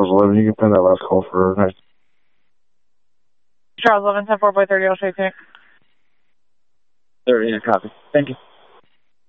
Charles 11, you can pin that last call for next. Charles 11, 10-4 by 30, I'll show you. 30, yeah, copy. Thank you.